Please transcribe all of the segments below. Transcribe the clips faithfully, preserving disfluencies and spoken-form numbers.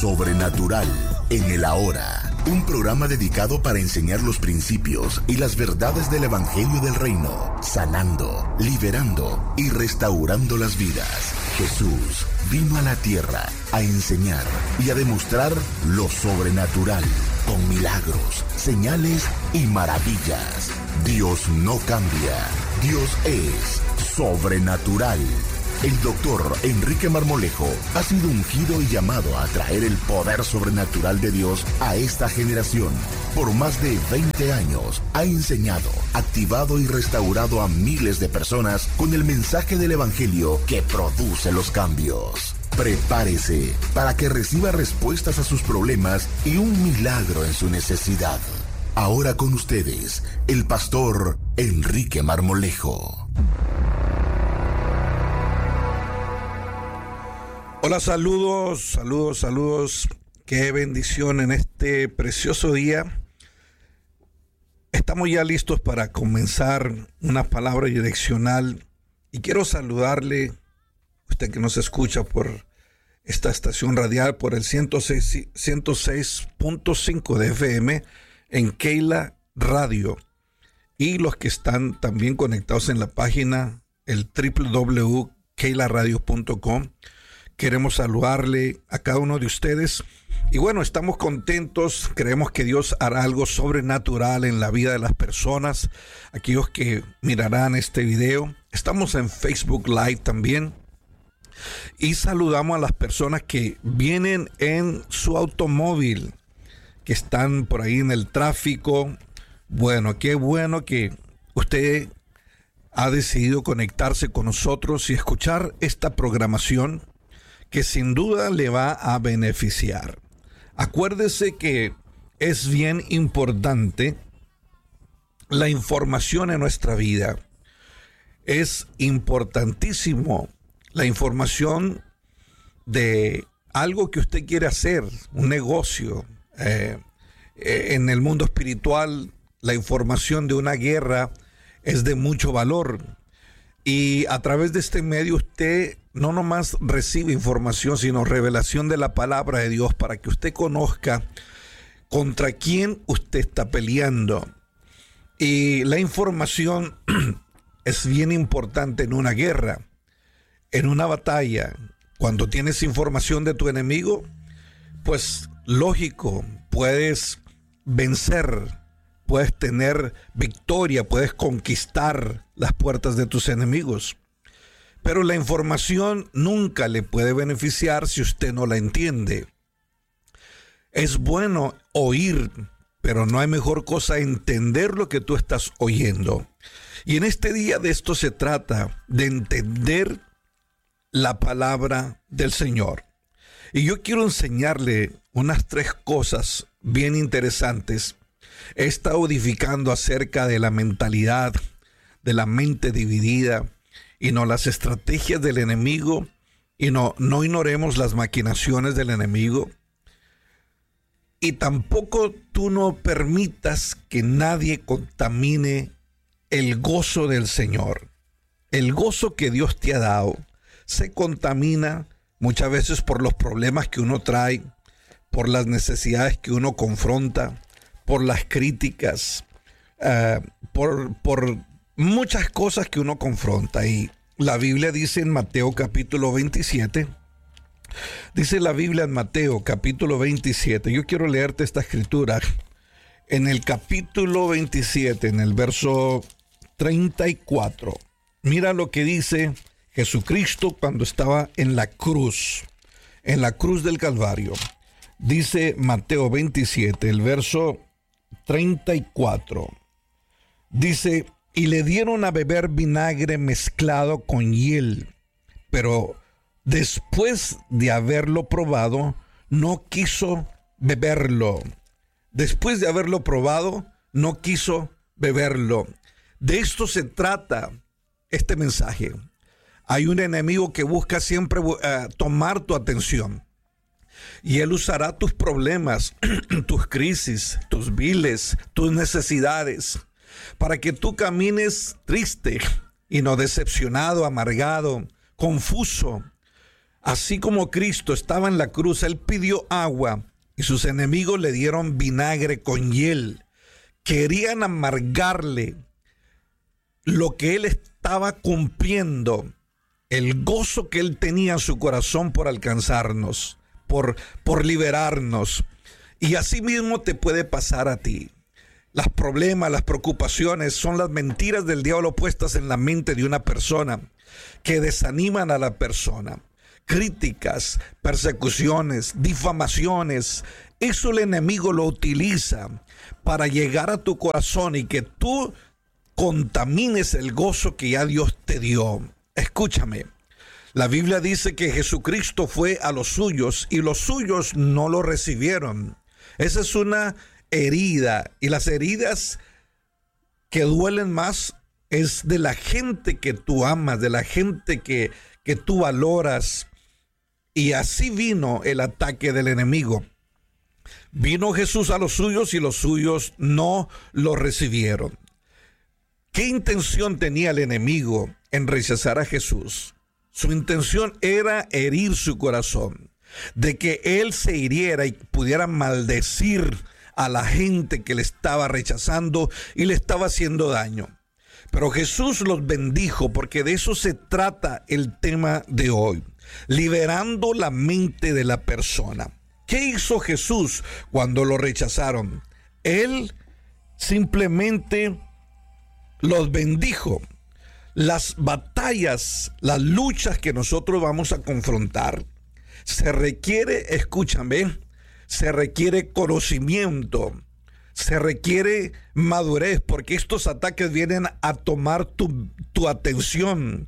sobrenatural en el ahora. Un programa dedicado para enseñar los principios y las verdades del Evangelio del Reino, sanando, liberando y restaurando las vidas. Jesús vino a la tierra a enseñar y a demostrar lo sobrenatural con milagros, señales y maravillas. Dios no cambia. Dios es sobrenatural. El doctor Enrique Marmolejo ha sido ungido y llamado a traer el poder sobrenatural de Dios a esta generación. Por más de veinte años ha enseñado, activado y restaurado a miles de personas con el mensaje del Evangelio que produce los cambios. Prepárese para que reciba respuestas a sus problemas y un milagro en su necesidad. Ahora con ustedes, el pastor Enrique Marmolejo. Hola, saludos, saludos, saludos. Qué bendición en este precioso día. Estamos ya listos para comenzar una palabra direccional y quiero saludarle, usted que nos escucha por esta estación radial, por el ciento seis punto cinco de F M en Keila Radio, y los que están también conectados en la página, el doble u doble u doble u punto keila radio punto com. Queremos saludarle a cada uno de ustedes. Y bueno, estamos contentos. Creemos que Dios hará algo sobrenatural en la vida de las personas. Aquellos que mirarán este video. Estamos en Facebook Live también. Y saludamos a las personas que vienen en su automóvil, que están por ahí en el tráfico. Bueno, qué bueno que usted ha decidido conectarse con nosotros y escuchar esta programación, que sin duda le va a beneficiar. Acuérdese que es bien importante la información en nuestra vida. Es importantísimo la información de algo que usted quiere hacer, un negocio. Eh, eh, en el mundo espiritual, la información de una guerra es de mucho valor. Y a través de este medio usted no nomás recibe información, sino revelación de la palabra de Dios para que usted conozca contra quién usted está peleando. Y la información es bien importante en una guerra, en una batalla. Cuando tienes información de tu enemigo, pues lógico, puedes vencer, puedes tener victoria, puedes conquistar las puertas de tus enemigos. Pero la información nunca le puede beneficiar si usted no la entiende. Es bueno oír, pero no hay mejor cosa entender lo que tú estás oyendo. Y en este día de esto se trata, de entender la palabra del Señor. Y yo quiero enseñarle unas tres cosas bien interesantes. He estado edificando acerca de la mentalidad, de la mente dividida, y no las estrategias del enemigo, y no, no ignoremos las maquinaciones del enemigo. Y tampoco tú no permitas que nadie contamine el gozo del Señor. El gozo que Dios te ha dado se contamina muchas veces por los problemas que uno trae, por las necesidades que uno confronta, por las críticas, uh, por, por muchas cosas que uno confronta. Y la Biblia dice en Mateo capítulo veintisiete, dice la Biblia en Mateo capítulo veintisiete, yo quiero leerte esta escritura, en el capítulo veintisiete, en el verso treinta y cuatro, mira lo que dice Jesucristo cuando estaba en la cruz, en la cruz del Calvario. Dice Mateo veintisiete, el verso treinta y cuatro, dice: y le dieron a beber vinagre mezclado con hiel, pero después de haberlo probado, no quiso beberlo. Después de haberlo probado, no quiso beberlo. De esto se trata este mensaje. Hay un enemigo que busca siempre uh, tomar tu atención. Y él usará tus problemas, tus crisis, tus viles, tus necesidades, para que tú camines triste y no decepcionado, amargado, confuso. Así como Cristo estaba en la cruz, Él pidió agua y sus enemigos le dieron vinagre con hiel. Querían amargarle lo que Él estaba cumpliendo, el gozo que Él tenía en su corazón por alcanzarnos, por, por liberarnos. Y así mismo te puede pasar a ti. Los problemas, las preocupaciones son las mentiras del diablo puestas en la mente de una persona que desaniman a la persona. Críticas, persecuciones, difamaciones, eso el enemigo lo utiliza para llegar a tu corazón y que tú contamines el gozo que ya Dios te dio. Escúchame, la Biblia dice que Jesucristo fue a los suyos y los suyos no lo recibieron. Esa es una herida, y las heridas que duelen más es de la gente que tú amas, de la gente que, que tú valoras. Y así vino el ataque del enemigo. Vino Jesús a los suyos y los suyos no lo recibieron. ¿Qué intención tenía el enemigo en rechazar a Jesús? Su intención era herir su corazón, de que él se hiriera y pudiera maldecir a la gente que le estaba rechazando y le estaba haciendo daño. Pero Jesús los bendijo, porque de eso se trata el tema de hoy, liberando la mente de la persona. ¿Qué hizo Jesús cuando lo rechazaron? Él simplemente los bendijo. Las batallas, las luchas que nosotros vamos a confrontar, se requiere, escúchame, se requiere conocimiento, se requiere madurez, porque estos ataques vienen a tomar tu, tu atención,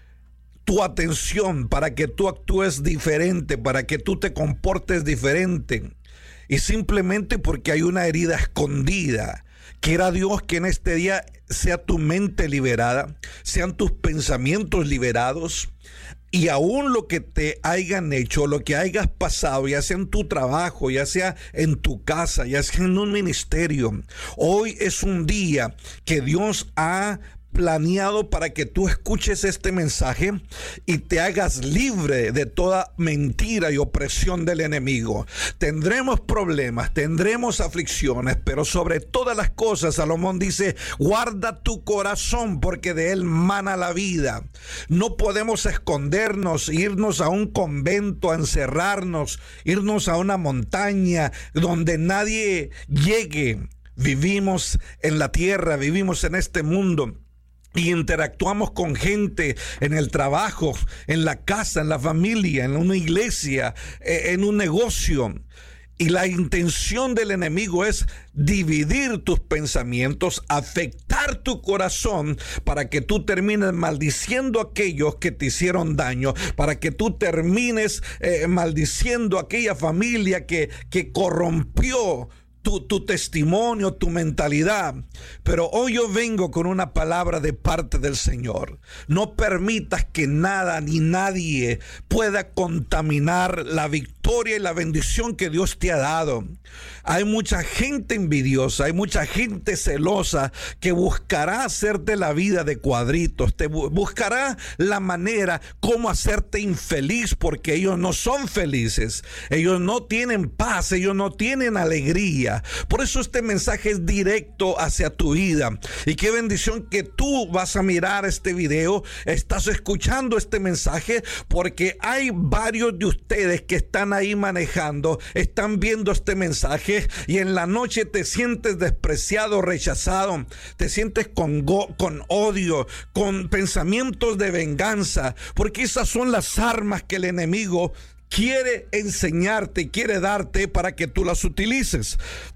tu atención para que tú actúes diferente, para que tú te comportes diferente, y simplemente porque hay una herida escondida. Quiera Dios que en este día sea tu mente liberada, sean tus pensamientos liberados, y aún lo que te hayan hecho, lo que hayas pasado, ya sea en tu trabajo, ya sea en tu casa, ya sea en un ministerio, hoy es un día que Dios ha planeado para que tú escuches este mensaje y te hagas libre de toda mentira y opresión del enemigo. Tendremos problemas, tendremos aflicciones, pero sobre todas las cosas, Salomón dice, guarda tu corazón, porque de él mana la vida. No podemos escondernos, irnos a un convento, a encerrarnos, irnos a una montaña donde nadie llegue. Vivimos en la tierra, vivimos en este mundo, y interactuamos con gente en el trabajo, en la casa, en la familia, en una iglesia, en un negocio. Y la intención del enemigo es dividir tus pensamientos, afectar tu corazón, para que tú termines maldiciendo a aquellos que te hicieron daño, para que tú termines eh, maldiciendo a aquella familia que, que corrompió Tu, tu testimonio, tu mentalidad. Pero hoy yo vengo con una palabra de parte del Señor. No permitas que nada ni nadie pueda contaminar la victoria y la bendición que Dios te ha dado. Hay mucha gente envidiosa, hay mucha gente celosa que buscará hacerte la vida de cuadritos, te bu- buscará la manera cómo hacerte infeliz, porque ellos no son felices, ellos no tienen paz, ellos no tienen alegría. Por eso este mensaje es directo hacia tu vida. Y qué bendición que tú vas a mirar este video, estás escuchando este mensaje, porque hay varios de ustedes que están ahí manejando, están viendo este mensaje, y en la noche te sientes despreciado, rechazado, te sientes con, go- con odio, con pensamientos de venganza, porque esas son las armas que el enemigo quiere enseñarte, quiere darte para que tú las utilices.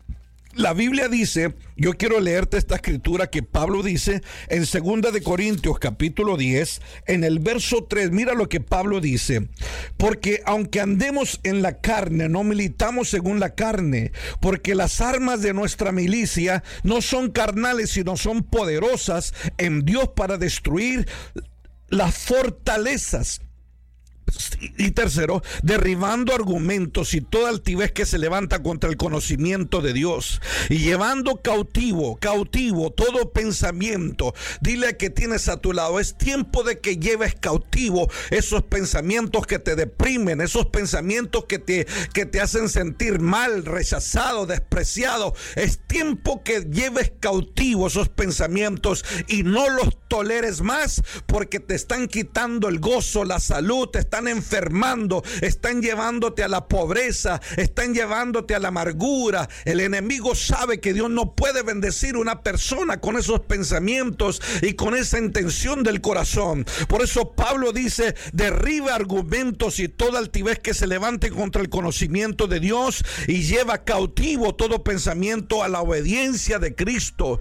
La Biblia dice, yo quiero leerte esta escritura que Pablo dice en segunda de Corintios capítulo diez, en el verso tres. Mira lo que Pablo dice: porque aunque andemos en la carne, no militamos según la carne, porque las armas de nuestra milicia no son carnales, sino son poderosas en Dios para destruir las fortalezas. Y tercero, derribando argumentos y toda altivez que se levanta contra el conocimiento de Dios, y llevando cautivo, cautivo todo pensamiento. Dile que tienes a tu lado, es tiempo de que lleves cautivo esos pensamientos que te deprimen, esos pensamientos que te, que te hacen sentir mal, rechazado, despreciado. Es tiempo que lleves cautivo esos pensamientos y no los toleres más, porque te están quitando el gozo, la salud, te están enfermando, están llevándote a la pobreza, están llevándote a la amargura. El enemigo sabe que Dios no puede bendecir a una persona con esos pensamientos y con esa intención del corazón. Por eso Pablo dice: derriba argumentos y toda altivez que se levante contra el conocimiento de Dios, y lleva cautivo todo pensamiento a la obediencia de Cristo.